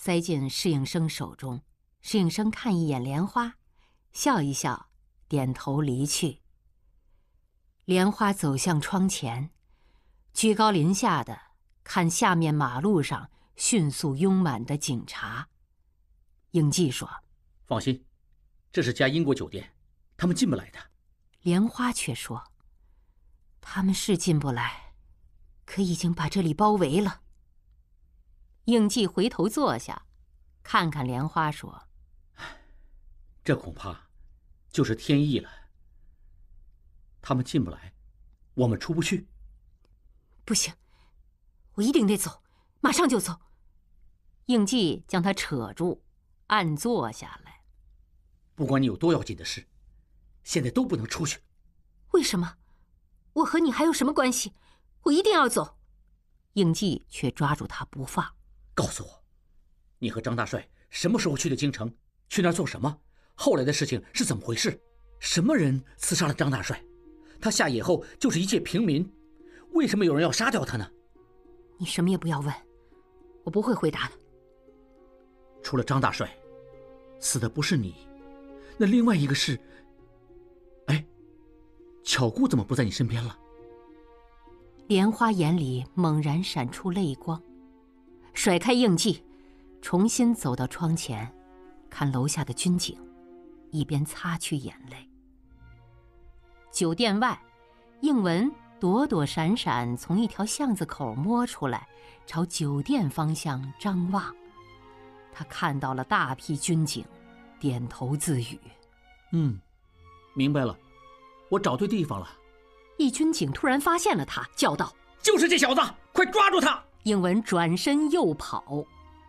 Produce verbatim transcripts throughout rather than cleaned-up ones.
塞进侍应生手中。侍应生看一眼莲花，笑一笑，点头离去。莲花走向窗前，居高临下的看下面马路上迅速拥满的警察。应季说：“ 放心，这是家英国酒店，他们进不来的。” 莲花却说：“他们是进不来，可已经把这里包围了。”应季回头坐下，看看莲花说：“ 这恐怕就是天意了。他们进不来，我们出不去。”“ 不行，我一定得走，马上就走。”应季将他扯住，暗坐下来。 “不管你有多要紧的事，现在都不能出去。”“ 为什么？我和你还有什么关系？我一定要走。”应季却抓住他不放。 “告诉我，你和张大帅什么时候去的京城？去那儿做什么？后来的事情是怎么回事？什么人刺杀了张大帅？他下野后就是一介平民，为什么有人要杀掉他呢？”“ 你什么也不要问，我不会回答的。”“ 除了张大帅，死的不是你，那另外一个是……哎，巧姑怎么不在你身边了？” 莲花眼里猛然闪出泪光，甩开应季，重新走到窗前，看楼下的军警，一边擦去眼泪。酒店外，应文躲躲闪闪从一条巷子口摸出来，朝酒店方向张望。他看到了大批军警，点头自语：“ 嗯，明白了，我找对地方了。” 一军警突然发现了他，叫道：“ 就是这小子，快抓住他！” 应文转身又跑。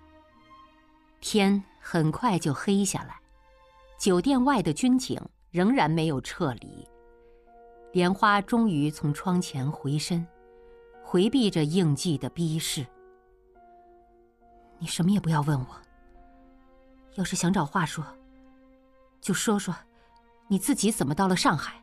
天很快就黑下来，酒店外的军警仍然没有撤离。莲花终于从窗前回身，回避着应季的逼视。“你什么也不要问我，要是想找话说，就说说你自己怎么到了上海。”“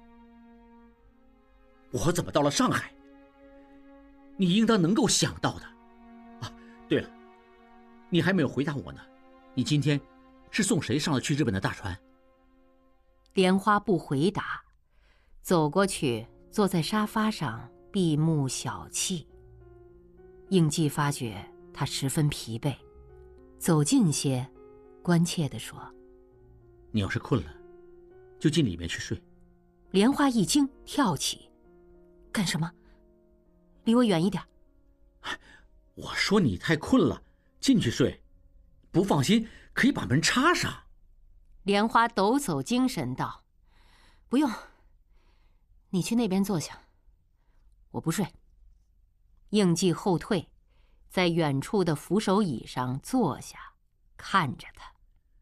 我怎么到了上海？你应当能够想到的。啊，对了，你还没有回答我呢。你今天是送谁上了去日本的大船？” 莲花不回答，走过去坐在沙发上闭目小憩。应季发觉他十分疲惫，走近些，关切地说：“ 你要是困了，就进里面去睡。” 莲花一惊，跳起：“干什么？离我远一点。”“ 我说你太困了，进去睡。不放心，可以把门插上。” 莲花抖擞精神道：“不用，你去那边坐下，我不睡。”应季后退，在远处的扶手椅上坐下，看着他。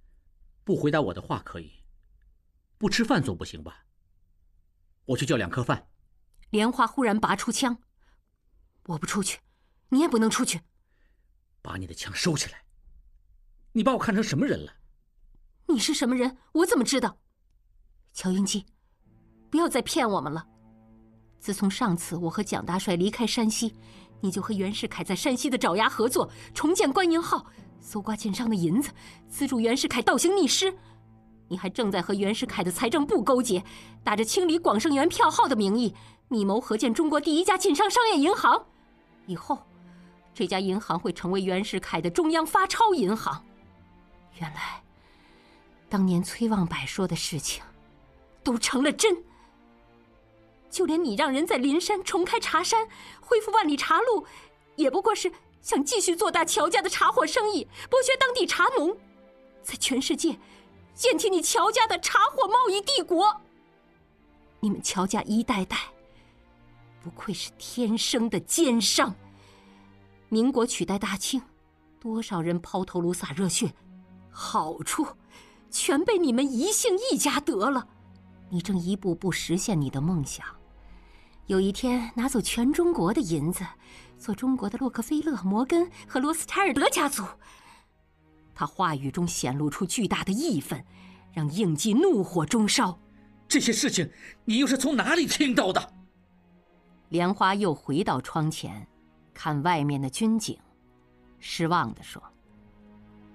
“不回答我的话可以，不吃饭总不行吧？我去叫两颗饭。” 莲花忽然拔出枪：“我不出去，你也不能出去。”“ 把你的枪收起来！你把我看成什么人了？”“ 你是什么人，我怎么知道？”“乔应季，不要再骗我们了。自从上次我和蒋大帅离开山西，你就和袁世凯在山西的爪牙合作，重建关营号，搜刮晋商的银子，资助袁世凯倒行逆施。你还正在和袁世凯的财政部勾结，打着清理广盛元票号的名义，密谋合建中国第一家晋商商业银行。以后，这家银行会成为袁世凯的中央发钞银行。原来，当年崔望柏说的事情，都成了真。就连你让人在灵山重开茶山，恢复万里茶路，也不过是想继续做大乔家的茶货生意，剥削当地茶农，在全世界建起你乔家的茶货贸易帝国。你们乔家一代代不愧是天生的奸商。民国取代大清，多少人抛头颅洒热血，好处全被你们一姓一家得了。你正一步步实现你的梦想，有一天拿走全中国的银子，做中国的洛克菲勒、摩根和罗斯柴尔德家族。他话语中显露出巨大的义愤，让应季怒火中烧。 这些事情你又是从哪里听到的？ 莲花又回到窗前，看外面的军警，失望地说：